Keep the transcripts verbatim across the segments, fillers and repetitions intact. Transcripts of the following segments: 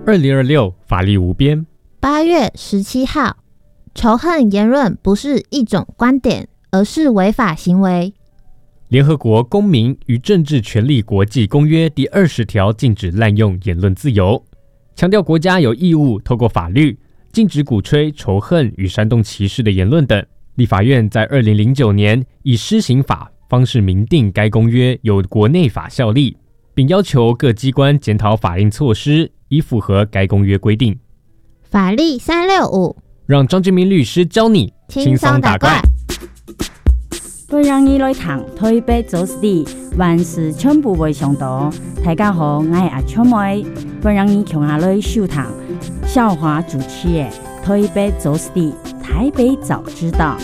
二零二六法律无边。 八月十七号，仇恨言论不是一种观点，而是违法行为。 联合国公民与政治权利国际公约第二十条禁止滥用言论自由，强调国家有义务透过法律禁止鼓吹仇恨与煽动歧视的言论等。立法院在二零零九年以施行法方式明定该公约有国内法效力，并要求各机关检讨法令措施，以符合该公约规定。 法律三六五， 让张志明律师教你轻松打怪。 本人已来谈台北做事的万事全部未上道。大家好，我是阿秋妹。本人已从下来收谈笑话主持的台北做事的台北早知道。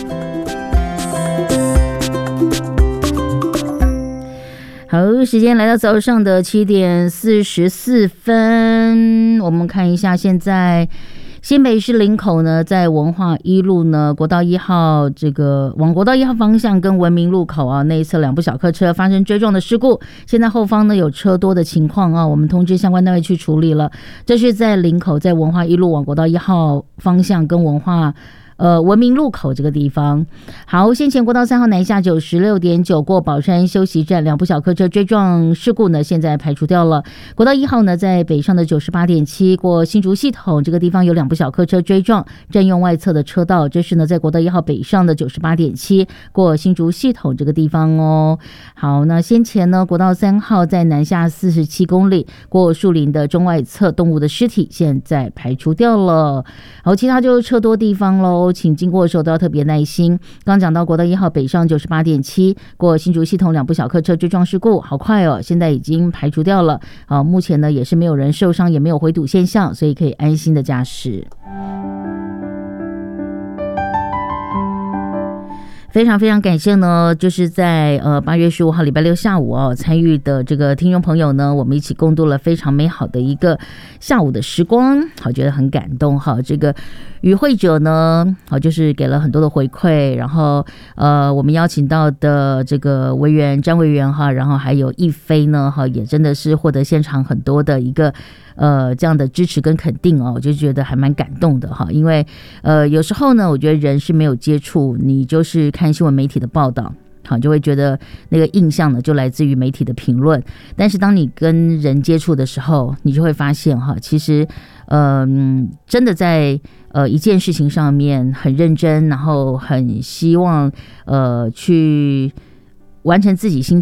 好，时间来到早上的七点四十四分，我们看一下现在新北市林口呢，在文化一路呢，国道一号这个往国道一号方向跟文明路口啊那一侧两部小客车发生追撞的事故，现在后方呢有车多的情况啊，我们通知相关单位去处理了。这是在林口在文化一路往国道一号方向跟文化。呃，文明路口这个地方。好，先前国道三号南下九十六点九过宝山休息站，两部小客车追撞事故呢，现在排除掉了。国道一号呢，在北上的九十八点七过新竹系统这个地方有两部小客车追撞，占用外侧的车道。这是呢，在国道一号北上的九十八点七过新竹系统这个地方哦。好，那先前呢，国道三号在南下四十七公里过树林的中外侧动物的尸体，现在排除掉了。好，其他就是车多地方喽。请经过的时候都要特别耐心。刚讲到国道一号北上九十八点七过新竹系统两部小客车追撞事故，好快哦，现在已经排除掉了。好，目前呢也是没有人受伤，也没有回堵现象，所以可以安心的驾驶。非常非常感谢呢，就是在呃八月十五号礼拜六下午哦参与的这个听众朋友呢，我们一起共度了非常美好的一个下午的时光，好，觉得很感动哈。这个与会者呢，好，就是给了很多的回馈，然后呃我们邀请到的这个委员张委员哈，然后还有一飞呢哈，也真的是获得现场很多的一个。呃，这样的支持跟肯定哦，我就觉得还蛮感动的哈。因为呃，有时候呢，我觉得人是没有接触，你就是看新闻媒体的报道，好，就会觉得那个印象呢，就来自于媒体的评论。但是当你跟人接触的时候，你就会发现哈，其实呃，真的在呃一件事情上面很认真，然后很希望呃去完成自己心